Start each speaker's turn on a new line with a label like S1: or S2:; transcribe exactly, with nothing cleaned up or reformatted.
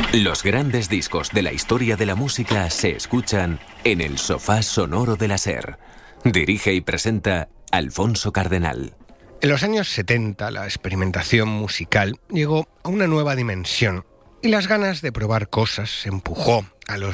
S1: Los grandes discos de la historia de la música se escuchan en el sofá sonoro de la SER. Dirige y presenta Alfonso Cardenal.
S2: En los años setenta, la experimentación musical llegó a una nueva dimensión y las ganas de probar cosas empujó a los